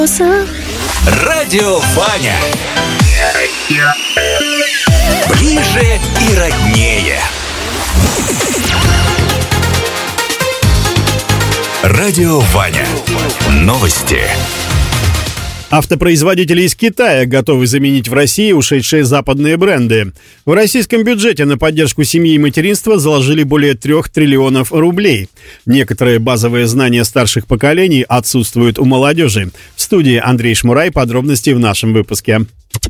Радио Ваня. Ближе и роднее. Радио Ваня. Новости. Автопроизводители из Китая готовы заменить в России ушедшие западные бренды. В российском бюджете на поддержку семьи и материнства заложили более 3 триллионов рублей. Некоторые базовые знания старших поколений отсутствуют у молодежи. В студии Андрей Шмурай. Подробности в нашем выпуске.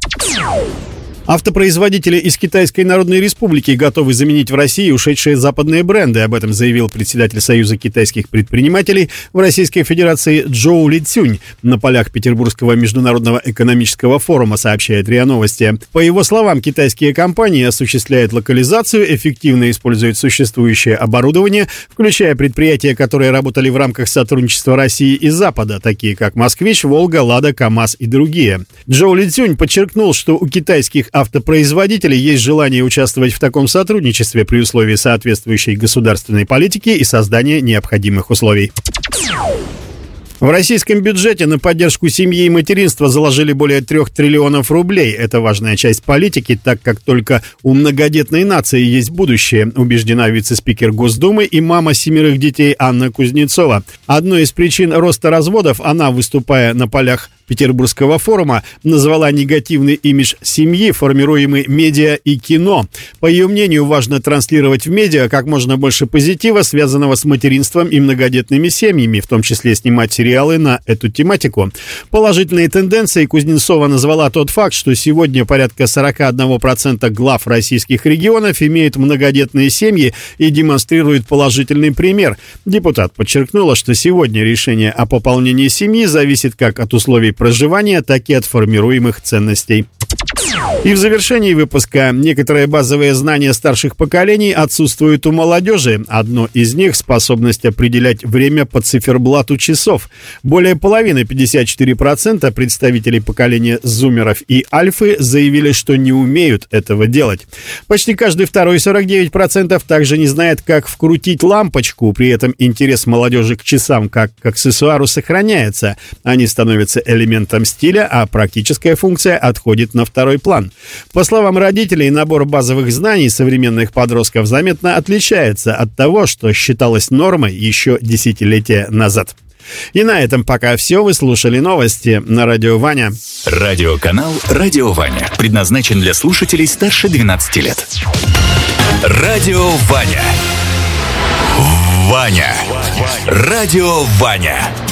Автопроизводители из Китайской Народной Республики готовы заменить в России ушедшие западные бренды. Об этом заявил председатель Союза китайских предпринимателей в Российской Федерации Джоу Ли Цюнь на полях Петербургского международного экономического форума, сообщает РИА Новости. По его словам, китайские компании осуществляют локализацию, эффективно используют существующее оборудование, включая предприятия, которые работали в рамках сотрудничества России и Запада, такие как «Москвич», «Волга», «Лада», «КамАЗ» и другие. Джоу Ли Цюнь подчеркнул, что у китайских автопроизводителей есть желание участвовать в таком сотрудничестве при условии соответствующей государственной политики и создания необходимых условий. В российском бюджете на поддержку семьи и материнства заложили более 3 триллионов рублей. Это важная часть политики, так как только у многодетной нации есть будущее, убеждена вице-спикер Госдумы и мама 7 детей Анна Кузнецова. Одной из причин роста разводов она, выступая на полях Петербургского форума, назвала негативный имидж семьи, формируемый медиа и кино. По ее мнению, важно транслировать в медиа как можно больше позитива, связанного с материнством и многодетными семьями, в том числе снимать сериалы на эту тематику. Положительной тенденцией Кузнецова назвала тот факт, что сегодня порядка 41% глав российских регионов имеют многодетные семьи и демонстрируют положительный пример. Депутат подчеркнула, что сегодня решение о пополнении семьи зависит как от условий проживания, так и от формируемых ценностей. И в завершении выпуска: некоторые базовые знания старших поколений отсутствуют у молодежи. Одно из них — способность определять время по циферблату часов. Более половины, 54% представителей поколения зумеров и альфы, заявили, что не умеют этого делать. Почти каждый второй, 49%, также не знает, как вкрутить лампочку. При этом интерес молодежи к часам как к аксессуару сохраняется. Они становятся элементом стиля, а практическая функция отходит на второй план. По словам родителей, набор базовых знаний современных подростков заметно отличается от того, что считалось нормой еще десятилетия назад. И на этом пока все. Вы слушали новости на Радио Ваня. Радиоканал «Радио Ваня» предназначен для слушателей старше 12 лет. Радио Ваня. Ваня. Радио Ваня.